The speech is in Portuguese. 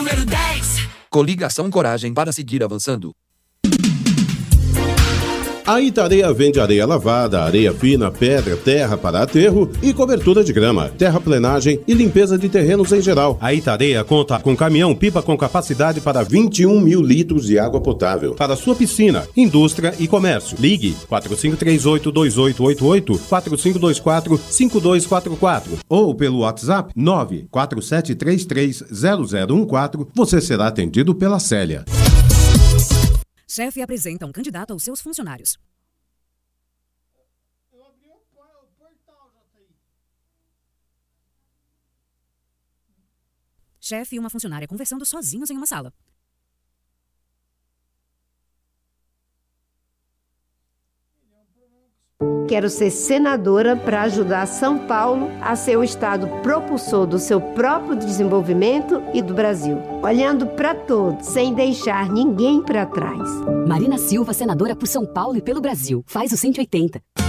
número 10. Coligação Coragem para seguir avançando. A Itareia vende areia lavada, areia fina, pedra, terra para aterro e cobertura de grama, terraplenagem e limpeza de terrenos em geral. A Itareia conta com caminhão-pipa com capacidade para 21 mil litros de água potável para sua piscina, indústria e comércio. Ligue 4538-2888, 4524-5244 ou pelo WhatsApp 947330014. Você será atendido pela Célia. Chefe apresenta um candidato aos seus funcionários. Eu abri o portal, JTI. Chefe e uma funcionária conversando sozinhos em uma sala. Quero ser senadora para ajudar São Paulo a ser o estado propulsor do seu próprio desenvolvimento e do Brasil, olhando para todos, sem deixar ninguém para trás. Marina Silva, senadora por São Paulo e pelo Brasil. Faz o 180.